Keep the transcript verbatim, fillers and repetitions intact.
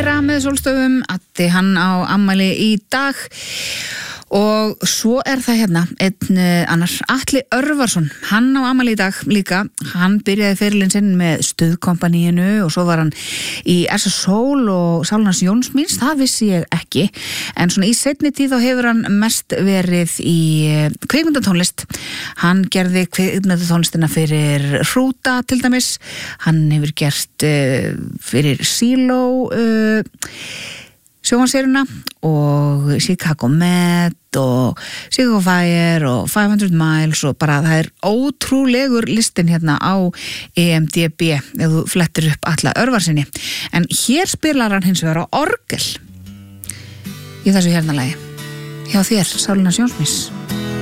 heyra með sólstöfum, Addi hann á afmæli í dag og svo er það hérna einn annar, Atli Örvarsson, hann á afmæli í dag líka, hann byrjaði ferilinn sinn með Stuðkompaníinu og svo var hann í Ersa Sól og Sálunars Jónsmíns, það vissi ég ekki, en svona í seinni tíð þá hefur hann mest verið í kvikmyndatónlist, hann gerði kvikmyndatónlistina fyrir Hrúta til dæmis, hann hefur gert uh, fyrir Síló uh, sjónvarpsserjuna og Chicago Med og Chicago Fire og five hundred miles og bara það er ótrúlegur listin hérna á I M D B ef þú flettir upp Atla Örvarsinni, en hér spilar hann hins vegar á orgel í þessu hérna lagi hjá þér, Sálunars Jónsmíns.